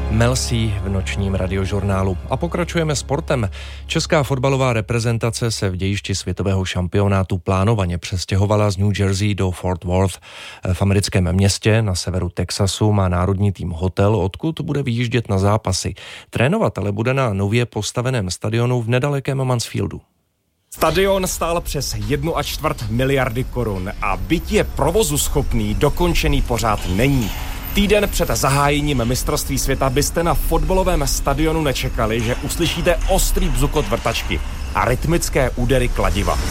Mel C v nočním radiožurnálu. A pokračujeme sportem. Česká fotbalová reprezentace se v dějišti světového šampionátu plánovaně přestěhovala z New Jersey do Fort Worth. V americkém městě na severu Texasu má národní tým hotel, odkud bude vyjíždět na zápasy. Trénovat ale bude na nově postaveném stadionu v nedalekém Mansfieldu. Stadion stál přes 1,25 miliardy korun a byť je provozu schopný, dokončený pořád není. Týden před zahájením mistrovství světa byste na fotbalovém stadionu nečekali, že uslyšíte ostrý bzukot vrtačky a rytmické údery kladiva.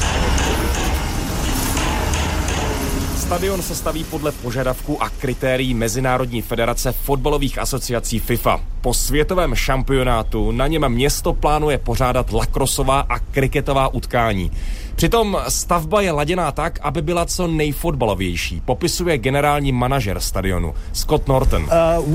Stadion se staví podle požadavků a kritérií Mezinárodní federace fotbalových asociací FIFA. Po světovém šampionátu na něm město plánuje pořádat lakrosová a kriketová utkání. Přitom stavba je laděná tak, aby byla co nejfotbalovější, popisuje generální manažer stadionu Scott Norton.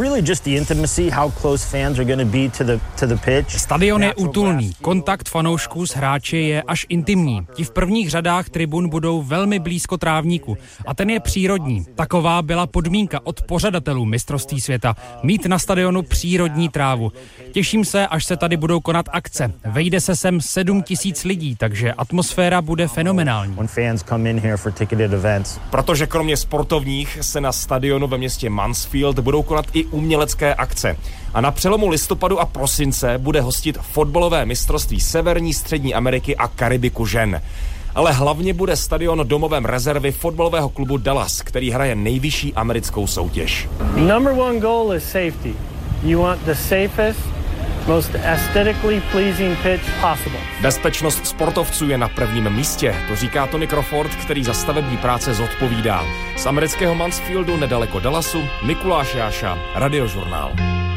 Stadion je útulný, kontakt fanoušků s hráči je až intimní. Ti v prvních řadách tribun budou velmi blízko trávníku a ten je přírodní. Taková byla podmínka od pořadatelů mistrovství světa, mít na stadionu přírodní trávu. Těším se, až se tady budou konat akce. Vejde se sem 7 000 lidí, takže atmosféra bude fenomenální. Protože kromě sportovních se na stadionu ve městě Mansfield budou konat i umělecké akce. A na přelomu listopadu a prosince bude hostit fotbalové mistrovství Severní, Střední Ameriky a Karibiku žen. Ale hlavně bude stadion domovem rezervy fotbalového klubu Dallas, který hraje nejvyšší americkou soutěž. Number one goal is safety. You want the safest, most aesthetically pleasing pitch possible. Bezpečnost sportovců je na prvním místě, to říká Tony Crawford, který za stavební práce zodpovídá. Z amerického Mansfieldu nedaleko Dallasu Mikuláš Jáša, Radiožurnál.